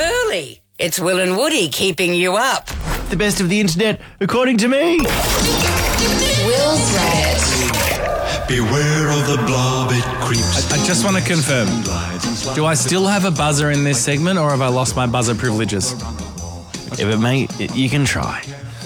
early. It's Will and Woody keeping you up. The best of the internet, according to me. Will's Reddit. Beware of the blob, it creeps. I just want to confirm. Do I still have a buzzer in this segment, or have I lost my buzzer privileges? Yeah, but mate, you can try.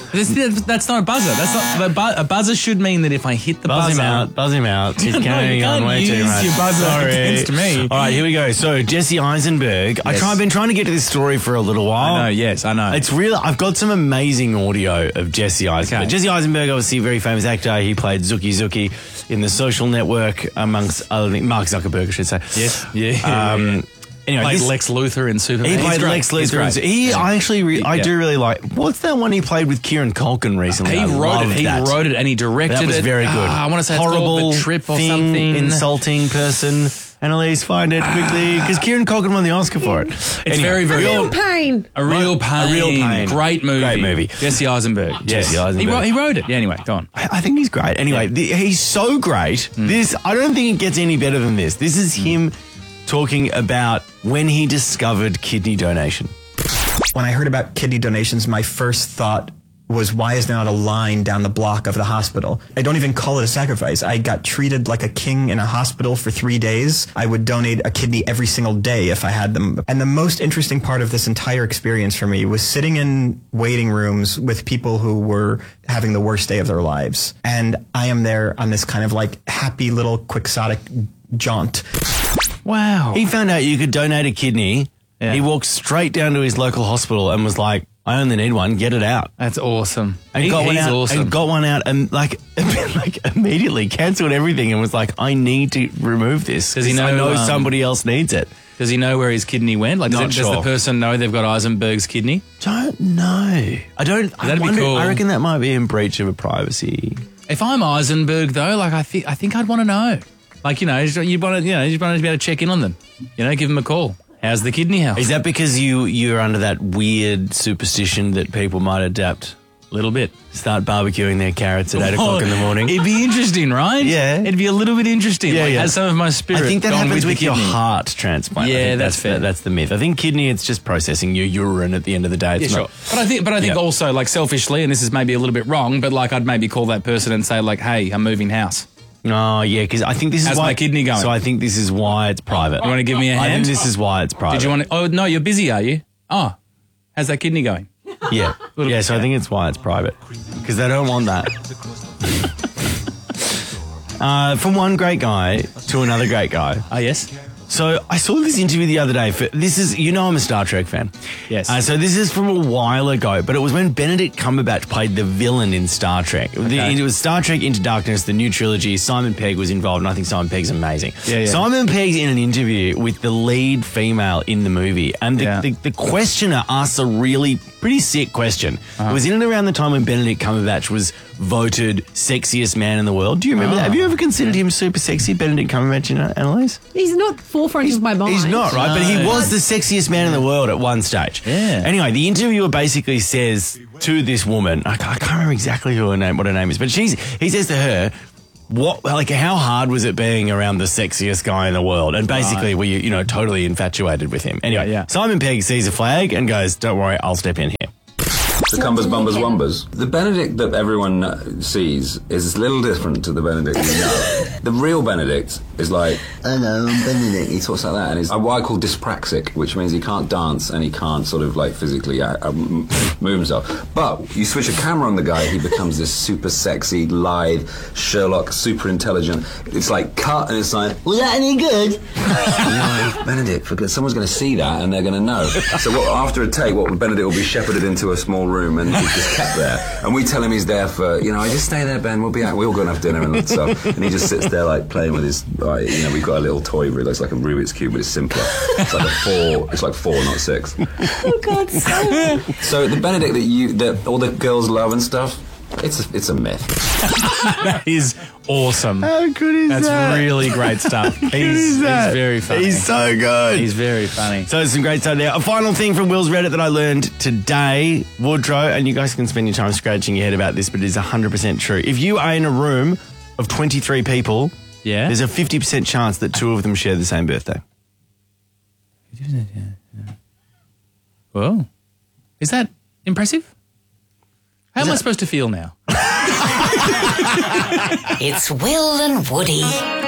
That's not a buzzer. That's not a buzzer. Should mean that if I hit the buzzer, Buzz him out. He's No, carrying you on can't way too use much. your buzzer Sorry. against me. All right, here we go. So Jesse Eisenberg. Yes. I've been trying to get to this story for a little while. I know. Yes, I know. It's real. I've got some amazing audio of Jesse Eisenberg. Okay. Jesse Eisenberg, obviously a very famous actor. He played Zuki in The Social Network, amongst other things. Mark Zuckerberg, I should say. Yes. Yeah. Anyway, Played Lex Luthor in Superman. He played He's great. Lex He's Luthor. great. I do really like. What's that one he played with Kieran Culkin recently? He I wrote loved it. He that. wrote it and he directed it. That was very good. I want to say it's horrible called The Trip or thing, something. insulting person. Annalise, find it quickly because Kieran Culkin won the Oscar for it. It's very, very Real pain. A real pain. A real pain. Great movie. Great movie. Jesse Eisenberg. Jesse Eisenberg. He wrote it. Yeah, anyway, go on. I think he's great. Anyway, he's so great. I don't think it gets any better than this. This is him talking about when he discovered kidney donation. When I heard about kidney donations, my first thought was, why is there not a line down the block of the hospital? I don't even call it a sacrifice. I got treated like a king in a hospital for 3 days. I would donate a kidney every single day if I had them. And the most interesting part of this entire experience for me was sitting in waiting rooms with people who were having the worst day of their lives. And I am there on this kind of like happy little quixotic jaunt. Wow. He found out you could donate a kidney. Yeah. He walked straight down to his local hospital and was like, I only need one, get it out. That's awesome. And got one he's out, awesome. and got one out and like immediately cancelled everything and was like, I need to remove this Does he because I know, know somebody else needs it. Does he know where his kidney went? Like, Not does sure. the person know they've got Eisenberg's kidney? Don't know. That'd be cool. I reckon that might be in breach of a privacy. If I'm Eisenberg, though, like I think I'd want to know. Like, you want to be able to check in on them. Give them a call. How's the kidney health? Is that because you're under that weird superstition that people might adapt? A little bit. Start barbecuing their carrots at 8 o'clock in the morning. It'd be interesting, right? Yeah. It'd be a little bit interesting. Yeah, like, yeah. has some of my spirit I think that gone happens with with the your kidney? heart transplant. Yeah, I think that's fair. That's the myth. I think kidney, it's just processing your urine at the end of the day. It's Yeah, not, sure. But I think also, like, selfishly, and this is maybe a little bit wrong, but like I'd maybe call that person and say, like, hey, I'm moving house. Oh, yeah, because I think this is How's why... my kidney going? So I think this is why it's private. You want to give me a I hand? think this is why it's private. Did you want to... Oh, no, you're busy, are you? Oh, how's that kidney going? Yeah. Yeah, so I think it's why it's private. Because they don't want that. From one great guy to another great guy. Oh, yes? So I saw this interview the other day. I'm a Star Trek fan. Yes. So this is from a while ago, but it was when Benedict Cumberbatch played the villain in Star Trek. It was Star Trek Into Darkness, the new trilogy. Simon Pegg was involved, and I think Simon Pegg's amazing. Yeah. Simon Pegg's in an interview with the lead female in the movie, and the questioner asks a really pretty sick question. It was in and around the time when Benedict Cumberbatch was voted sexiest man in the world. Do you remember that? Have you ever considered him super sexy, Benedict Cumberbatch, Annalise? He's not forefront of my mind. He's not, right? But he was the sexiest man in the world at one stage. Yeah. Anyway, the interviewer basically says to this woman, I can't remember exactly what her name is, but he says to her, how hard was it being around the sexiest guy in the world? And basically, were you totally infatuated with him? Anyway, Simon Pegg sees a flag and goes, don't worry, I'll step in here. The Cumbers, Bumbers, Wumbers. The Benedict that everyone sees is a little different to the Benedict you know. The real Benedict is like, hello, I'm Benedict. He talks like that, and he's what I call dyspraxic, which means he can't dance and he can't sort of like physically move himself. But you switch a camera on the guy, he becomes this super sexy, lithe, Sherlock, super intelligent. It's like cut, and it's like, was that any good? No, Benedict, because someone's going to see that and they're going to know. So after a take, Benedict will be shepherded into a small room and he's just kept there. And we tell him he's there for, just stay there, Ben, we'll be out. We all go and have dinner and stuff. And he just sits there like playing with his, we've got a little toy, it looks like a Rubik's Cube, but it's simpler. It's like it's like 4, not 6. Oh, God, So the Benedict that all the girls love and stuff, it's a myth. That is awesome. How good is that? That's really great stuff. He's very funny. He's so good. He's very funny. So some great stuff there. A final thing from Will's Reddit that I learned today, Woodrow, and you guys can spend your time scratching your head about this, but it is 100% true. If you are in a room of 23 people, there's a 50% chance that 2 of them share the same birthday. Well, is that impressive? How am I supposed to feel now? It's Will and Woody.